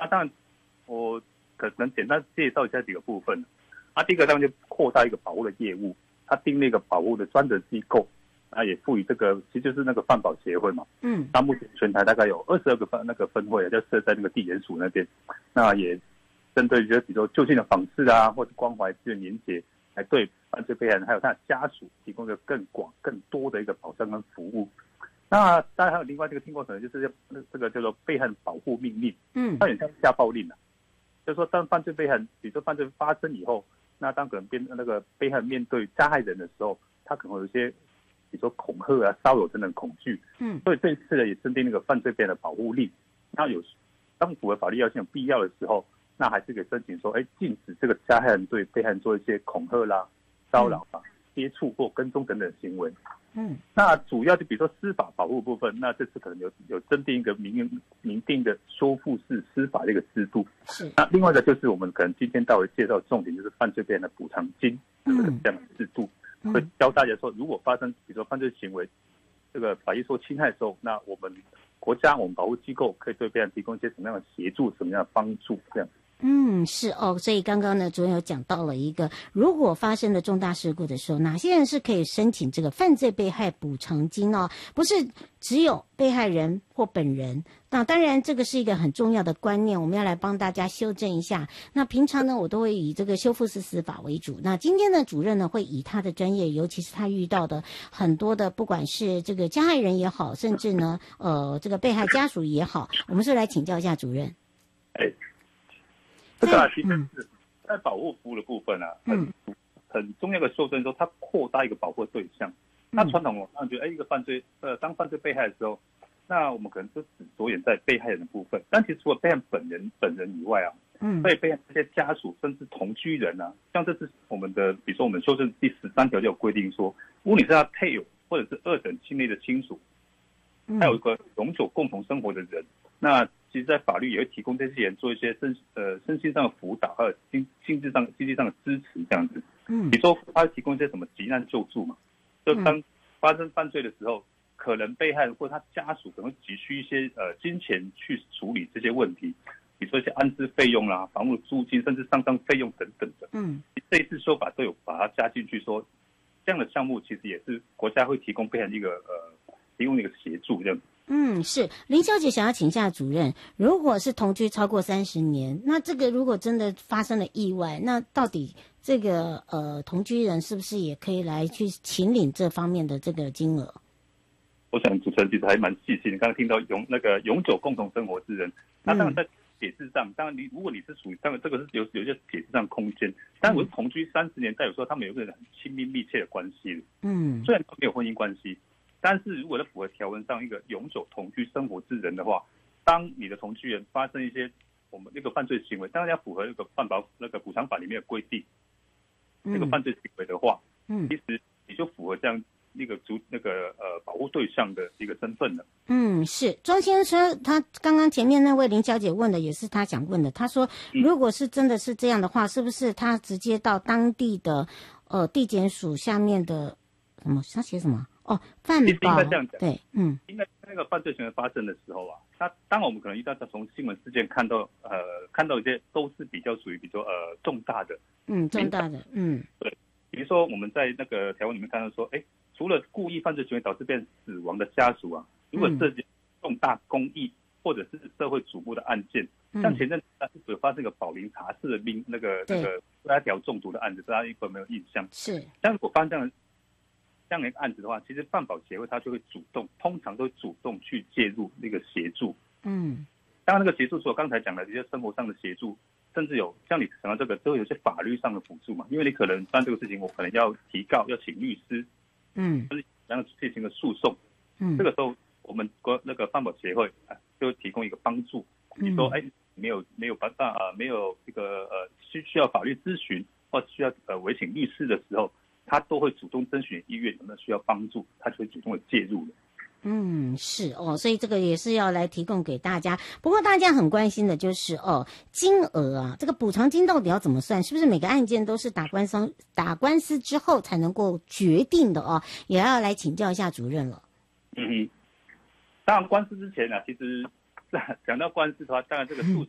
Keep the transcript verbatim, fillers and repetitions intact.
那当然，我可能简单介绍一下几个部分。啊，第一个当然就扩大一个保护的业务，他订那个保护的专责机构，啊，也赋予这个，其实就是那个犯保协会嘛。嗯。它目前全台大概有二十二个分那个分会，就设在那个地检署那边。那也针对就比如说就近的访视啊，或者关怀资源连结，来对犯罪被害人还有他的家属提供一个更广、更多的一个保障跟服务。那当然还有另外这个听过可能就是这个叫做被害人保护命令，嗯，它有点像家暴令啊，就是说当犯罪被害人，比如说犯罪发生以后，那当可能边那个被害人面对加害人的时候，他可能有一些比如说恐吓啊、骚扰等等恐惧，嗯，所以这次呢也增订那个犯罪被害人的保护令，那有当符合法律要件有必要的时候，那还是可以申请说，哎，禁止这个加害人对被害人做一些恐吓啦、骚扰啦、接触或跟踪等等行为。嗯，那主要就比如说司法保护部分，那这次可能有有增订一个明明定的修复式司法的一个制度。是。那另外一个就是我们可能今天到尾介绍的重点，就是犯罪被害人的补偿金这个这样的制度，嗯、会教大家说，如果发生比如说犯罪行为，这个法益受侵害的时候，那我们国家我们保护机构可以对被害人提供一些什么样的协助、什么样的帮助，这样。 嗯，是哦，所以刚刚呢，主任有讲到了一个，如果发生了重大事故的时候，哪些人是可以申请这个犯罪被害补偿金哦？不是只有被害人或本人。那当然，这个是一个很重要的观念，我们要来帮大家修正一下。那平常呢，我都会以这个修复式司法为主。那今天呢，主任呢会以他的专业，尤其是他遇到的很多的，不管是这个加害人也好，甚至呢，呃，这个被害家属也好，我们是来请教一下主任。 哎。这个、啊、其实是在保护服务的部分啊，很很重要的修正说，它扩大一个保护对象。那传统我们觉得，哎，一个犯罪，呃，当犯罪被害的时候，那我们可能就只着眼在被害人的部分。但其实除了被害人本人本人以外啊，嗯，被被害这些家属甚至同居人啊，像这是我们的，比如说我们修正第十三条就有规定说，如果你是他配偶或者是二等亲类的亲属，还有一个永久共同生活的人，那其实，在法律也会提供这些人做一些身呃身心上的辅导，还有经经济上经济上的支持这样子。嗯，比如说他提供一些什么急难救助嘛，就当发生犯罪的时候，可能被害人或他家属可能急需一些呃金钱去处理这些问题，比如说一些安置费用啦、房屋租金，甚至丧葬费用等等的。嗯，这一次修法都有把它加进去说，这样的项目其实也是国家会提供被害人一个呃提供一个协助这样子。 嗯，是林小姐想要请教主任，如果是同居超过三十年，那这个如果真的发生了意外，那到底这个呃同居人是不是也可以来去请领这方面的这个金额？ 我想主持人其实还蛮细心的，刚刚听到永那个永久共同生活之人，那当然在解释上，当然你如果你是属于，当然这个是有有些解释上空间，但我是同居三十年，代表说他们有一个很亲密密切的关系，嗯，虽然没有婚姻关系。但是如果是符合条文上一个永久同居生活之人的话，当你的同居人发生一些我们那个犯罪行为，当然要符合那个犯保那个补偿法里面的规定，那个犯罪行为的话，嗯，其实你就符合这样一个主那个呃保护对象的一个身份了。 嗯，是庄先生，他刚刚前面那位林小姐问的也是他想问的，他说如果是真的是这样的话，是不是他直接到当地的呃地检署下面的什么他写什么？哦，犯保， 应该这样讲， 对，嗯， 应该那个犯罪行为发生的时候啊，他当然我们可能一旦从新闻事件看到，呃，看到一些都是比较属于比如说呃重大的， 嗯，重大的，嗯， 对，比如说我们在那个条文里面看到说，哎，除了故意犯罪行为导致被死亡的家属啊，如果涉及重大公益或者是社会瞩目的案件，嗯、像前阵子有发生一个宝林茶室的命那个那个拉条中毒的案子，大家一般没有印象， 是， 但如果发生这样的。这样的一个案子的话，其实犯保协会他就会主动，通常都会主动去介入那个协助。嗯，当然那个协助除了刚才讲的这些生活上的协助，甚至有像你讲到这个，都有些法律上的辅助嘛。因为你可能办这个事情，我可能要提告，要请律师，嗯，或者然后进行个诉讼。嗯，这个时候我们国那个犯保协会啊，就会提供一个帮助。比如说，哎，没有没有办法啊，没有这个呃需需要法律咨询或需要呃委请律师的时候。他都会主动征询医院有没有需要帮助，他就会主动的介入的。 嗯，是哦，所以这个也是要来提供给大家。不过大家很关心的就是哦，金额啊，这个补偿金到底要怎么算？是不是每个案件都是打官司打官司之后才能够决定的哦？也要来请教一下主任了。 嗯哼，当然官司之前呢、啊，其实讲到官司的话，当然这个诉